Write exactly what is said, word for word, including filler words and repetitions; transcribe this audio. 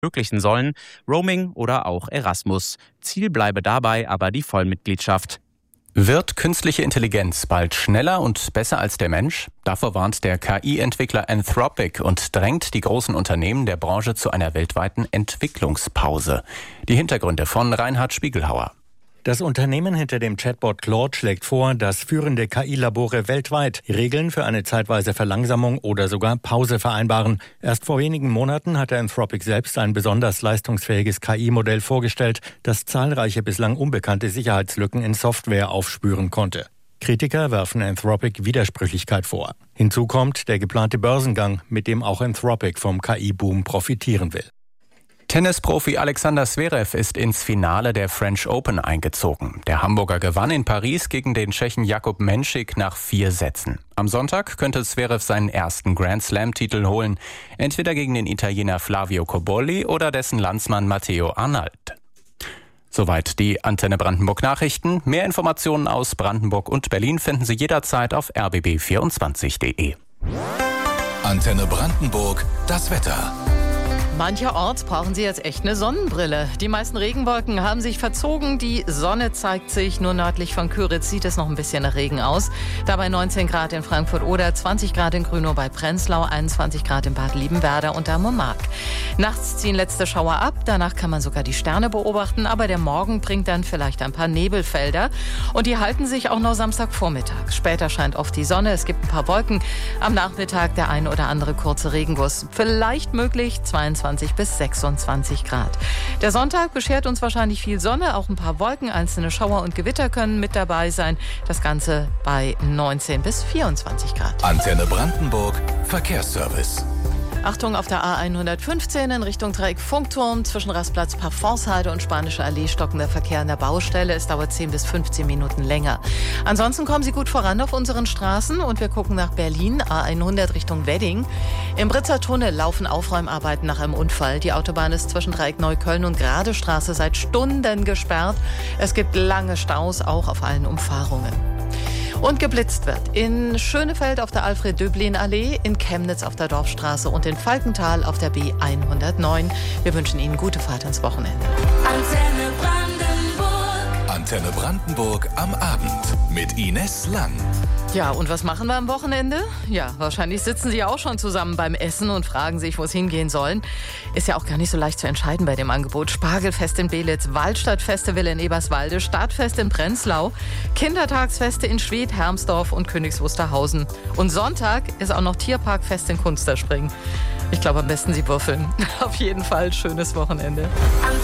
ermöglichen sollen, Roaming oder auch Erasmus. Ziel bleibe dabei aber die Vollmitgliedschaft. Wird künstliche Intelligenz bald schneller und besser als der Mensch? Davor warnt der K I-Entwickler Anthropic und drängt die großen Unternehmen der Branche zu einer weltweiten Entwicklungspause. Die Hintergründe von Reinhard Spiegelhauer. Das Unternehmen hinter dem Chatbot Claude schlägt vor, dass führende K I-Labore weltweit Regeln für eine zeitweise Verlangsamung oder sogar Pause vereinbaren. Erst vor wenigen Monaten hatte Anthropic selbst ein besonders leistungsfähiges K I-Modell vorgestellt, das zahlreiche bislang unbekannte Sicherheitslücken in Software aufspüren konnte. Kritiker werfen Anthropic Widersprüchlichkeit vor. Hinzu kommt der geplante Börsengang, mit dem auch Anthropic vom K I-Boom profitieren will. Tennisprofi Alexander Zverev ist ins Finale der French Open eingezogen. Der Hamburger gewann in Paris gegen den Tschechen Jakub Menšík nach vier Sätzen. Am Sonntag könnte Zverev seinen ersten Grand-Slam-Titel holen, entweder gegen den Italiener Flavio Cobolli oder dessen Landsmann Matteo Arnald. Soweit die Antenne Brandenburg Nachrichten. Mehr Informationen aus Brandenburg und Berlin finden Sie jederzeit auf r b b vierundzwanzig punkt de. Antenne Brandenburg, das Wetter. Mancherorts brauchen Sie jetzt echt eine Sonnenbrille. Die meisten Regenwolken haben sich verzogen. Die Sonne zeigt sich. Nur nördlich von Kyritz sieht es noch ein bisschen nach Regen aus. Dabei neunzehn Grad in Frankfurt oder zwanzig Grad in Grünow bei Prenzlau, einundzwanzig Grad in Bad Liebenwerda und am Mark. Nachts ziehen letzte Schauer ab. Danach kann man sogar die Sterne beobachten. Aber der Morgen bringt dann vielleicht ein paar Nebelfelder. Und die halten sich auch noch Samstagvormittag. Später scheint oft die Sonne. Es gibt ein paar Wolken. Am Nachmittag der ein oder andere kurze Regenguss. Vielleicht möglich zweiundzwanzig bis sechsundzwanzig Grad. Der Sonntag beschert uns wahrscheinlich viel Sonne, auch ein paar Wolken, einzelne Schauer und Gewitter können mit dabei sein. Das Ganze bei neunzehn bis vierundzwanzig Grad. Antenne Brandenburg, Verkehrsservice. Achtung auf der A hundertfünfzehn in Richtung Dreieck Funkturm zwischen Rastplatz Parfonsheide und Spanische Allee stockender Verkehr an der Baustelle. Es dauert zehn bis fünfzehn Minuten länger. Ansonsten kommen Sie gut voran auf unseren Straßen und wir gucken nach Berlin, A hundert Richtung Wedding. Im Britzer Tunnel laufen Aufräumarbeiten nach einem Unfall. Die Autobahn ist zwischen Dreieck Neukölln und Gradestraße seit Stunden gesperrt. Es gibt lange Staus, auch auf allen Umfahrungen. Und geblitzt wird in Schönefeld auf der Alfred-Döblin-Allee, in Chemnitz auf der Dorfstraße und in Falkenthal auf der B hundertneun. Wir wünschen Ihnen gute Fahrt ins Wochenende. Antenne Brandenburg. Antenne Brandenburg am Abend mit Ines Lang. Ja, und was machen wir am Wochenende? Ja, wahrscheinlich sitzen Sie auch schon zusammen beim Essen und fragen sich, wo es hingehen sollen. Ist ja auch gar nicht so leicht zu entscheiden bei dem Angebot. Spargelfest in Belitz, Waldstadtfestival in Eberswalde, Stadtfest in Prenzlau, Kindertagsfeste in Schwedt, Hermsdorf und Königs Wusterhausen. Und Sonntag ist auch noch Tierparkfest in Kunsterspringen. Ich glaube, am besten Sie würfeln. Auf jeden Fall schönes Wochenende.